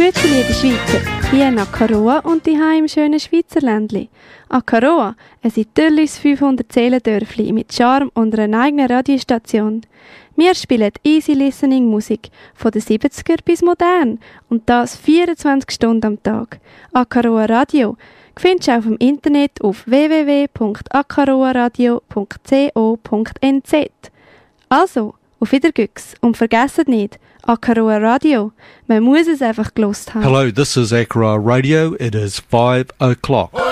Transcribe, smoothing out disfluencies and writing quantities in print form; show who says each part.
Speaker 1: Grüezi, liebe Schweizer, hier in Akaroa und die im schönen Schweizerländli. Akaroa, ein idyllisches 500-Seelendörfli mit Charme und einer eigenen Radiostation. Wir spielen Easy-Listening-Musik von den 70er bis modern und das 24 Stunden am Tag. Akaroa Radio findest du auf dem Internet auf www.akaroaradio.co.nz. Also, auf Wiedergüchs und vergesst nicht, Akaroa Radio. Man muss es einfach gelost haben.
Speaker 2: Hello, this is Akaroa Radio. It is 5 o'clock.